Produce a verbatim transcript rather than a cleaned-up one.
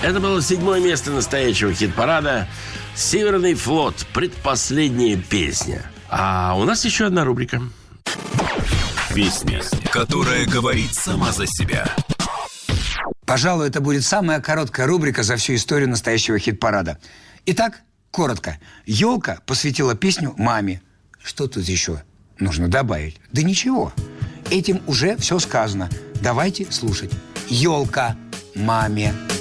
Это было седьмое место настоящего хит-парада. «Северный флот», предпоследняя песня. А у нас еще одна рубрика. Песня, которая говорит сама за себя. Пожалуй, это будет самая короткая рубрика за всю историю настоящего хит-парада. Итак, коротко. «Елка» посвятила песню маме. Что тут еще нужно добавить? Да ничего. Этим уже все сказано. Давайте слушать. «Елка» маме.